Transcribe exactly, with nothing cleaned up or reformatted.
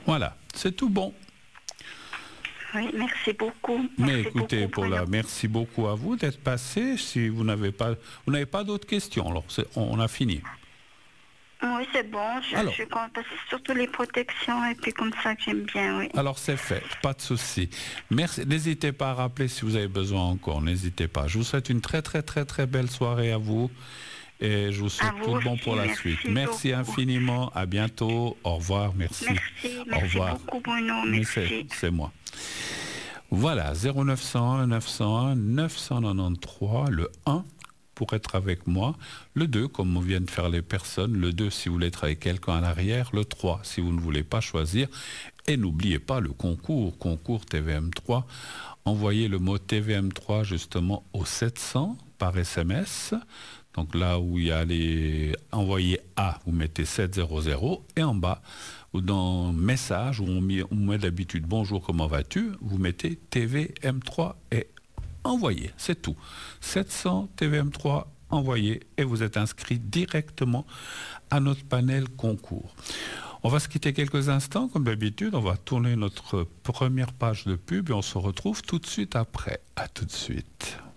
Voilà, c'est tout bon. Oui, merci beaucoup. Mais Merci écoutez, beaucoup, Paula, Bruno. merci beaucoup à vous d'être passé. Si vous n'avez pas, vous n'avez pas d'autres questions, alors c'est- on a fini. Oui, c'est bon. Je, je Alors. suis contente parce que c'est surtout les protections et puis comme ça que j'aime bien, oui. Alors c'est fait, pas de souci. Merci. N'hésitez pas à rappeler si vous avez besoin encore. N'hésitez pas. Je vous souhaite une très très très très belle soirée à vous et je vous souhaite À vous tout de bon aussi, pour la merci suite. Merci beaucoup. infiniment. À bientôt. Au revoir. Merci. Merci, Au merci revoir. beaucoup, Bruno. Mais c'est, Merci. c'est moi. Voilà, zéro neuf cent un neuf cent un neuf cent quatre-vingt-treize, le un pour être avec moi, le deux comme viennent faire les personnes, le deux si vous voulez être avec quelqu'un à l'arrière, le trois si vous ne voulez pas choisir, et n'oubliez pas le concours, concours T V M trois, envoyez le mot T V M trois justement au sept cents par S M S, donc là où il y a les envoyés A, vous mettez sept cents et en bas, ou dans message où on met, on met d'habitude bonjour comment vas-tu, vous mettez T V M trois et envoyez, c'est tout. sept cents T V M trois envoyez et vous êtes inscrit directement à notre panel concours. On va se quitter quelques instants comme d'habitude, on va tourner notre première page de pub et on se retrouve tout de suite après. À tout de suite.